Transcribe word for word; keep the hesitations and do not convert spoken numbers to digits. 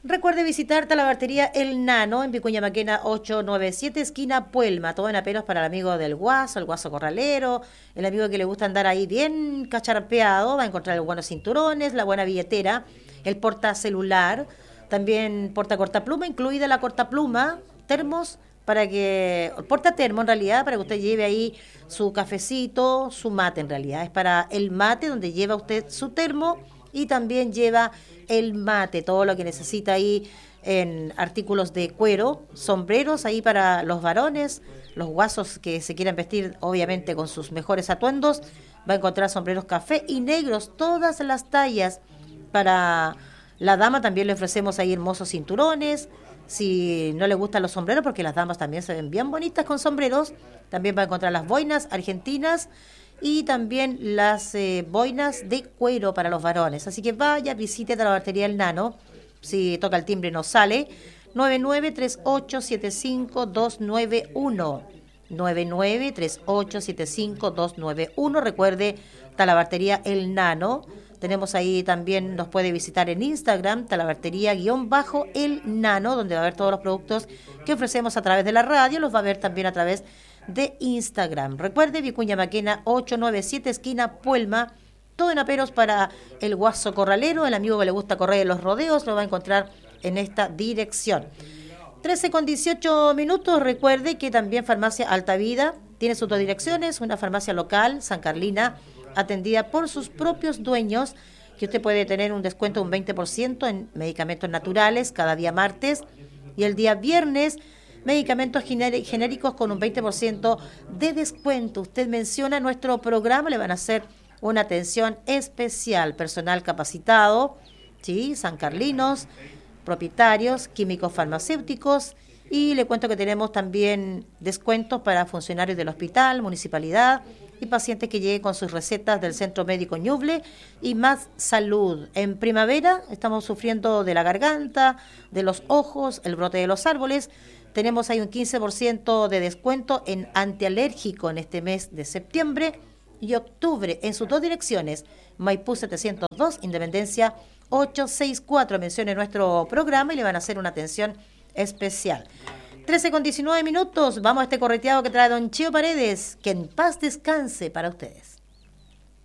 Recuerde visitar Talabartería El Nano en Vicuña Maquena ochocientos noventa y siete, esquina Puelma. Todo en aperos para el amigo del guaso, el guaso corralero, el amigo que le gusta andar ahí bien cacharpeado. Va a encontrar los buenos cinturones, la buena billetera, el porta celular, también porta cortapluma, incluida la cortapluma, termos para que, porta termo en realidad, para que usted lleve ahí su cafecito, su mate en realidad. Es para el mate donde lleva usted su termo y también lleva el mate, todo lo que necesita ahí en artículos de cuero, sombreros ahí para los varones, los guasos que se quieran vestir obviamente con sus mejores atuendos. Va a encontrar sombreros café y negros, todas las tallas. Para la dama también le ofrecemos ahí hermosos cinturones. Si no le gustan los sombreros, porque las damas también se ven bien bonitas con sombreros, también va a encontrar las boinas argentinas y también las eh, boinas de cuero para los varones. Así que vaya, visite Talabartería El Nano. Si toca el timbre no sale. nueve nueve tres ocho siete cinco dos nueve uno. nueve nueve tres ocho siete cinco dos nueve uno. Recuerde, Talabartería El Nano. Tenemos ahí también, nos puede visitar en Instagram, Talabartería-El Nano, donde va a ver todos los productos que ofrecemos a través de la radio. Los va a ver también a través de Instagram. Recuerde, Vicuña Maquena ochocientos noventa y siete, esquina Puelma. Todo en aperos para el guaso corralero, el amigo que le gusta correr en los rodeos, lo va a encontrar en esta dirección. trece con dieciocho minutos. Recuerde que también Farmacia Alta Vida tiene sus dos direcciones, una farmacia local, San Carlina, atendida por sus propios dueños, que usted puede tener un descuento de un veinte por ciento en medicamentos naturales cada día martes, y el día viernes medicamentos genéricos con un veinte por ciento de descuento. Usted menciona nuestro programa, le van a hacer una atención especial, personal capacitado, ¿sí? San Carlinos, propietarios, químicos farmacéuticos, y le cuento que tenemos también descuentos para funcionarios del hospital, municipalidad y pacientes que lleguen con sus recetas del Centro Médico Ñuble y Más Salud. En primavera estamos sufriendo de la garganta, de los ojos, el brote de los árboles. Tenemos ahí un quince por ciento de descuento en antialérgico en este mes de septiembre y octubre en sus dos direcciones, Maipú setecientos dos, Independencia ochocientos sesenta y cuatro. Mencione nuestro programa y le van a hacer una atención especial. trece con diecinueve minutos, vamos a este correteado que trae don Chio Paredes, que en paz descanse para ustedes.